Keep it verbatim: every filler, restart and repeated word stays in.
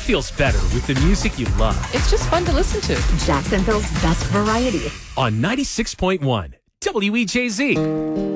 feels better with the music you love. It's just fun to listen to. Jacksonville's best variety. On ninety-six point one W E J Z.